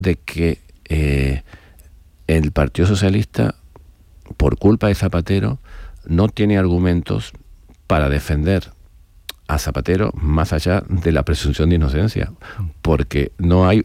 de que el Partido Socialista, por culpa de Zapatero, no tiene argumentos para defender a Zapatero más allá de la presunción de inocencia, porque no hay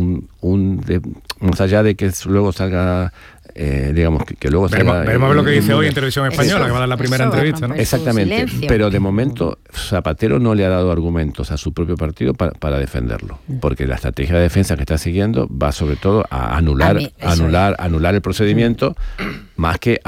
más allá de que luego salga, digamos, que luego salga... Veremos a ver lo que dice hoy en Televisión Española, que va a dar la primera entrevista, ¿no? Exactamente, pero de momento Zapatero no le ha dado argumentos a su propio partido para defenderlo, porque la estrategia de defensa que está siguiendo va sobre todo a anular el procedimiento más que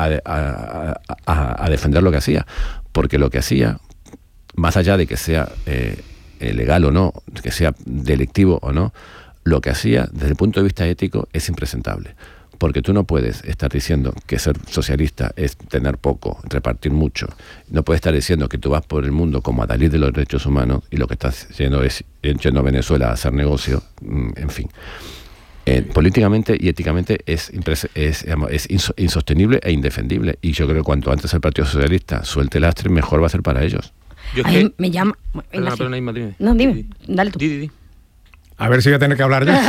a defender lo que hacía, porque lo que hacía, más allá de que sea legal o no, que sea delictivo o no, lo que hacía desde el punto de vista ético es impresentable. Porque tú no puedes estar diciendo que ser socialista es tener poco, repartir mucho. No puedes estar diciendo que tú vas por el mundo como adalid de los derechos humanos y lo que estás haciendo es yendo a Venezuela a hacer negocio, en fin. Políticamente y éticamente es insostenible e indefendible. Y yo creo que cuanto antes el Partido Socialista suelte el lastre, mejor va a ser para ellos. Yo es que... me llama... Perdona, Inma, dime. No, dime, dale tú. Di. A ver si voy a tener que hablar yo.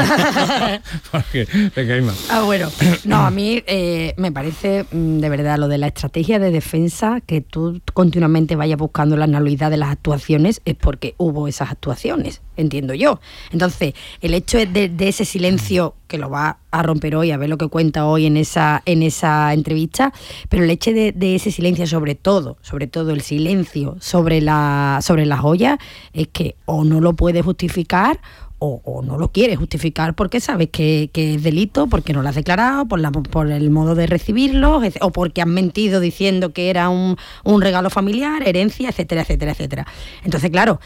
Venga, Inma. Bueno, no, a mí me parece de verdad lo de la estrategia de defensa, que tú continuamente vayas buscando la nulidad de las actuaciones, es porque hubo esas actuaciones, entiendo yo. Entonces, el hecho de ese silencio, que lo va a romper hoy, a ver lo que cuenta hoy en esa entrevista, pero el hecho de ese silencio, sobre todo el silencio sobre la joya, es que o no lo puede justificar o no lo quiere justificar porque sabes que es delito, porque no lo has declarado, por el modo de recibirlo, o porque han mentido diciendo que era un regalo familiar, herencia, etcétera, etcétera, etcétera. Entonces, claro,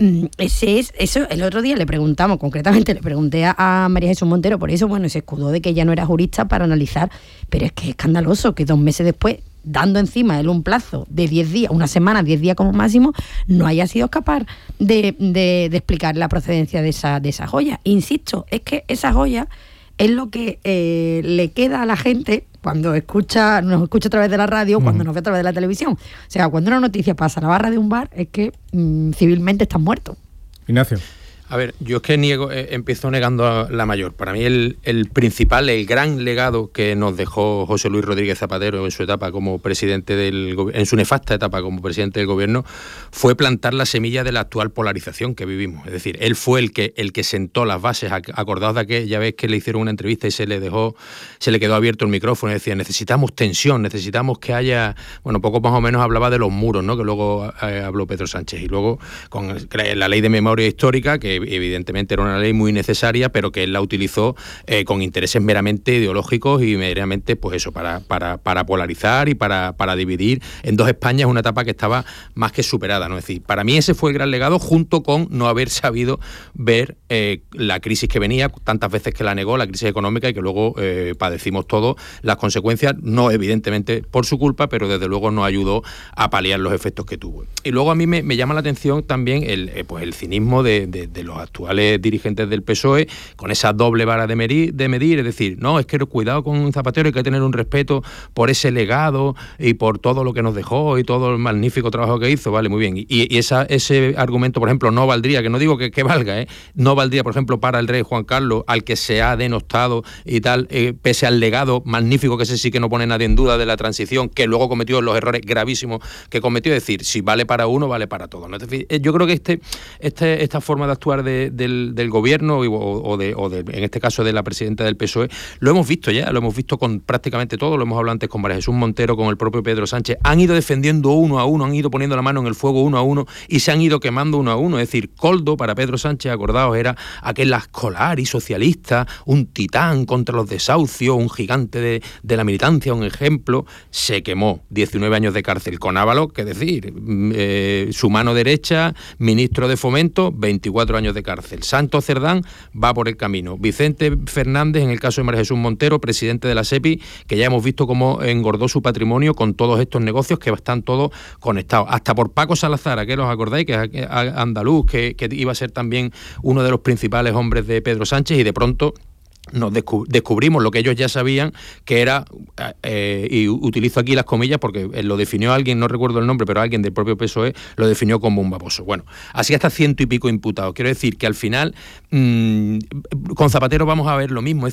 eso. El otro día le pregunté a María Jesús Montero por eso, bueno, se escudó de que ella no era jurista para analizar, pero es que es escandaloso que 2 meses después, dando encima él un plazo de 10 días, una semana, 10 días como máximo, no haya sido capaz de explicar la procedencia de esa joya. Insisto, es que esa joya es lo que le queda a la gente cuando nos escucha a través de la radio, cuando nos ve a través de la televisión. O sea, cuando una noticia pasa a la barra de un bar, es que civilmente están muertos. Ignacio. A ver, yo es que empiezo negando a la mayor. Para mí el principal, el gran legado que nos dejó José Luis Rodríguez Zapatero en su etapa como presidente en su nefasta etapa como presidente del gobierno, fue plantar la semilla de la actual polarización que vivimos. Es decir, él fue el que sentó las bases. Acordaos de aquella vez que le hicieron una entrevista y se le quedó abierto el micrófono y decía, necesitamos tensión, necesitamos que haya, bueno, poco más o menos hablaba de los muros, ¿no? Que luego habló Pedro Sánchez. Y luego con la ley de memoria histórica, que evidentemente era una ley muy necesaria, pero que él la utilizó con intereses meramente ideológicos y meramente, pues eso, para polarizar y para dividir en dos Españas, una etapa que estaba más que superada, ¿no? Es decir, para mí ese fue el gran legado, junto con no haber sabido ver la crisis que venía, tantas veces que la negó, la crisis económica, y que luego padecimos todos las consecuencias, no evidentemente por su culpa, pero desde luego no ayudó a paliar los efectos que tuvo. Y luego a mí me llama la atención también el cinismo de los actuales dirigentes del PSOE, con esa doble vara de medir, es decir, no, es que cuidado con Zapatero, hay que tener un respeto por ese legado y por todo lo que nos dejó y todo el magnífico trabajo que hizo, vale, muy bien. Y ese argumento, por ejemplo, no valdría, que no digo que valga, no valdría, por ejemplo, para el rey Juan Carlos, al que se ha denostado y tal, pese al legado magnífico, que ese sí que no pone nadie en duda, de la transición, que luego cometió los errores gravísimos que cometió, es decir, si vale para uno, vale para todos, ¿no? Es decir, yo creo que esta forma de actuar del gobierno o en este caso de la presidenta del PSOE, lo hemos visto con prácticamente todo, lo hemos hablado antes con María Jesús Montero, con el propio Pedro Sánchez, han ido defendiendo uno a uno, han ido poniendo la mano en el fuego uno a uno y se han ido quemando uno a uno. Es decir, Koldo para Pedro Sánchez, acordaos, era aquel Ascolari socialista, un titán contra los desahucios, un gigante de la militancia, un ejemplo. Se quemó, 19 años de cárcel. Con Ábalos, que decir, su mano derecha, ministro de Fomento, 24 años de cárcel. Santos Cerdán va por el camino. Vicente Fernández, en el caso de María Jesús Montero, presidente de la SEPI, que ya hemos visto cómo engordó su patrimonio con todos estos negocios que están todos conectados. Hasta por Paco Salazar, ¿a qué os acordáis? Que es andaluz, que iba a ser también uno de los principales hombres de Pedro Sánchez, y de pronto nos descubrimos lo que ellos ya sabían, que era, y utilizo aquí las comillas porque lo definió alguien, no recuerdo el nombre, pero alguien del propio PSOE lo definió como un baboso. Bueno, así hasta 100 y pico imputados. Quiero decir que al final con Zapatero vamos a ver lo mismo. Es